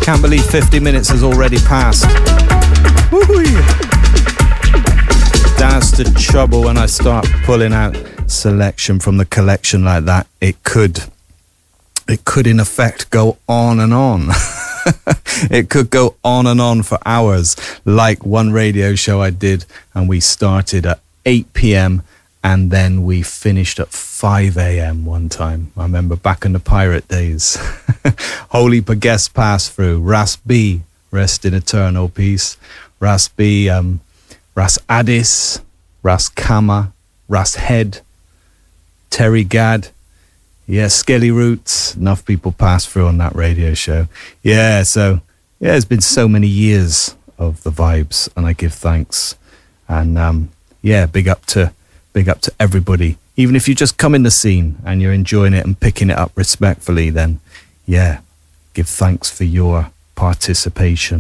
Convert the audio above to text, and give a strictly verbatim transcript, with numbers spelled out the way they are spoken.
Can't believe fifty minutes has already passed. Woo-hoo. That's the trouble when I start pulling out selection from the collection like that. It could, it could in effect go on and on. It could go on and on for hours, like one radio show I did, and we started at eight p.m. and then we finished at five a.m. one time. I remember back in the pirate days. Holy Guest Pass Through, Ras B, rest in eternal peace. Ras B, um, Ras Addis, Ras Kama, Ras Head, Terry Gadd. Yeah, Skelly Roots. Enough people passed through on that radio show. Yeah, so, yeah, it's been so many years of the vibes, and I give thanks. And, um, yeah, big up to big up to everybody. Even if you just come in the scene and you're enjoying it and picking it up respectfully, then, yeah, give thanks for your participation.